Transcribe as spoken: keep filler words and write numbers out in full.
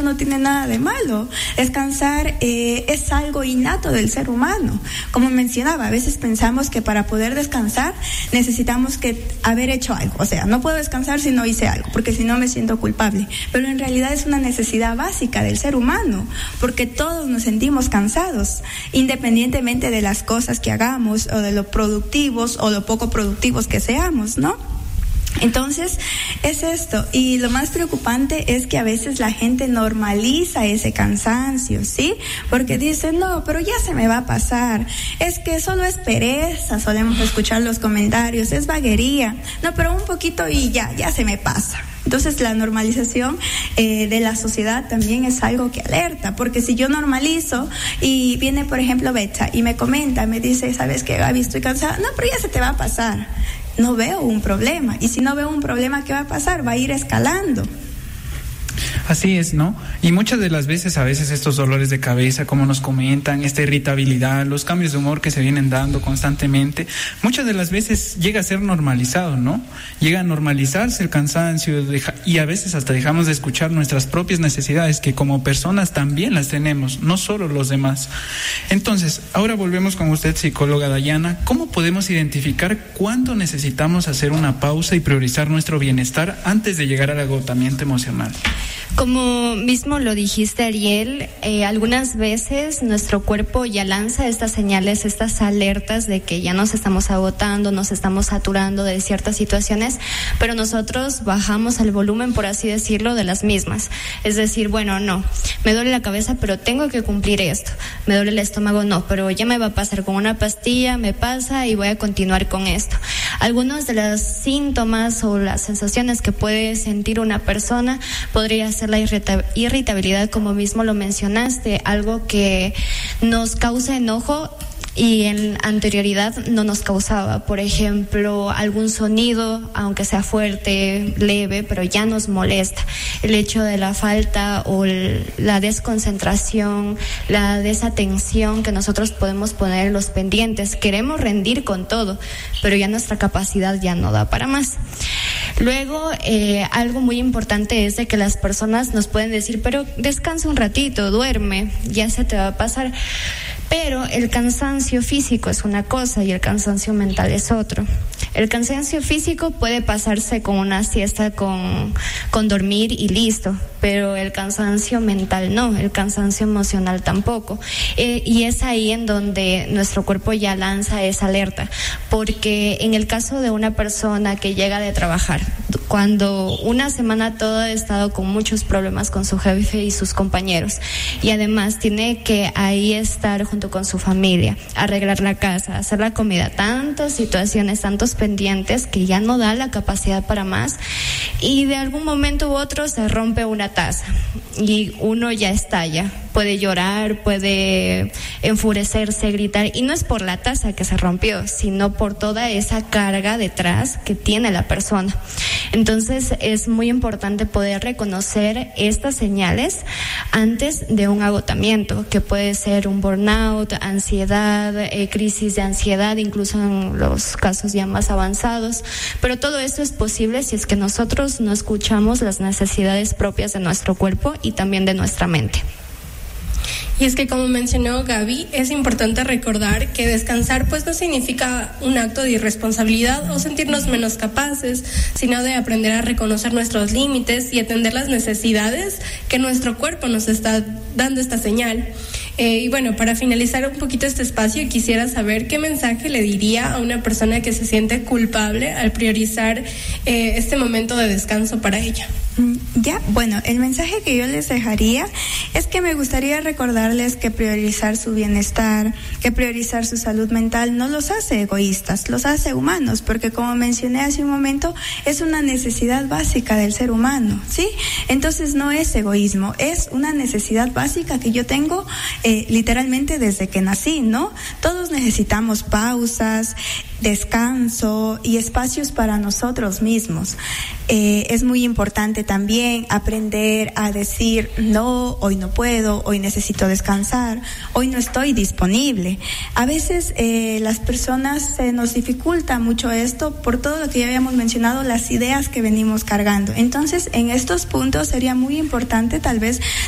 no tiene nada de malo. Descansar eh, es algo innato del ser humano. Como mencionaba, a veces pensamos que para poder descansar necesitamos que haber hecho algo. O sea, no puedo descansar si no hice algo, porque si no me siento culpable. Pero en realidad es una necesidad básica del ser humano, porque todos nos sentimos cansados, independientemente de las cosas que hagamos o de lo productivos o lo poco productivos que seamos, ¿no? Entonces, es esto. Y lo más preocupante es que a veces la gente normaliza ese cansancio, ¿sí? Porque dicen, no, pero ya se me va a pasar. Es que solo es pereza, solemos escuchar los comentarios, es vaguería. No, pero un poquito y ya, ya se me pasa. Entonces, la normalización eh, de la sociedad también es algo que alerta, porque si yo normalizo y viene, por ejemplo, Betsa y me comenta, me dice, ¿sabes qué, Gaby? Estoy cansada. No, pero ya se te va a pasar. No veo un problema. Y si no veo un problema, ¿qué va a pasar? Va a ir escalando. Así es, ¿no? Y muchas de las veces, a veces estos dolores de cabeza, como nos comentan, esta irritabilidad, los cambios de humor que se vienen dando constantemente, muchas de las veces llega a ser normalizado, ¿no? Llega a normalizarse el cansancio deja, y a veces hasta dejamos de escuchar nuestras propias necesidades, que como personas también las tenemos, no solo los demás. Entonces, ahora volvemos con usted, psicóloga Dayana. ¿Cómo podemos identificar cuándo necesitamos hacer una pausa y priorizar nuestro bienestar antes de llegar al agotamiento emocional? Como mismo lo dijiste, Ariel, eh, algunas veces nuestro cuerpo ya lanza estas señales, estas alertas de que ya nos estamos agotando, nos estamos saturando de ciertas situaciones, pero nosotros bajamos el volumen, por así decirlo, de las mismas. Es decir, bueno, no, me duele la cabeza, pero tengo que cumplir esto. Me duele el estómago, no, pero ya me va a pasar con una pastilla, me pasa y voy a continuar con esto. Algunos de los síntomas o las sensaciones que puede sentir una persona podría ser la irrita- irritabilidad, como mismo lo mencionaste, algo que nos causa enojo y en anterioridad no nos causaba. Por ejemplo, algún sonido, aunque sea fuerte, leve, pero ya nos molesta. El hecho de la falta o el, la desconcentración, la desatención que nosotros podemos poner en los pendientes. Queremos rendir con todo, pero ya nuestra capacidad ya no da para más. Luego, eh, algo muy importante es de que las personas nos pueden decir, pero descansa un ratito, duerme, ya se te va a pasar. Pero el cansancio físico es una cosa y el cansancio mental es otro. El cansancio físico puede pasarse con una siesta, con, con dormir y listo, pero el cansancio mental no, el cansancio emocional tampoco. Eh, y es ahí en donde nuestro cuerpo ya lanza esa alerta, porque en el caso de una persona que llega de trabajar, cuando una semana toda ha estado con muchos problemas con su jefe y sus compañeros, y además tiene que ahí estar junto con su familia, arreglar la casa, hacer la comida, tantas situaciones, tantos pendientes que ya no da la capacidad para más, y de algún momento u otro se rompe una taza y uno ya estalla, puede llorar, puede enfurecerse, gritar, y no es por la taza que se rompió, sino por toda esa carga detrás que tiene la persona. Entonces es muy importante poder reconocer estas señales antes de un agotamiento, que puede ser un burnout, ansiedad, eh, crisis de ansiedad, incluso en los casos ya más avanzados, pero todo eso es posible si es que nosotros no escuchamos las necesidades propias de nuestro cuerpo y también de nuestra mente. Y es que, como mencionó Gaby, es importante recordar que descansar pues no significa un acto de irresponsabilidad o sentirnos menos capaces, sino de aprender a reconocer nuestros límites y atender las necesidades que nuestro cuerpo nos está dando esta señal. Eh, y bueno, para finalizar un poquito este espacio, quisiera saber qué mensaje le diría a una persona que se siente culpable al priorizar eh, este momento de descanso para ella. Ya, bueno, el mensaje que yo les dejaría es que me gustaría recordarles que priorizar su bienestar, que priorizar su salud mental no los hace egoístas, los hace humanos, porque como mencioné hace un momento, es una necesidad básica del ser humano, ¿sí? Entonces no es egoísmo, es una necesidad básica que yo tengo eh, literalmente desde que nací, ¿no? Todos necesitamos pausas, descanso y espacios para nosotros mismos. Eh, es muy importante también aprender a decir no, hoy no puedo, hoy necesito descansar, hoy no estoy disponible. A veces eh, las personas se nos dificulta mucho esto por todo lo que ya habíamos mencionado, las ideas que venimos cargando. Entonces, en estos puntos sería muy importante tal vez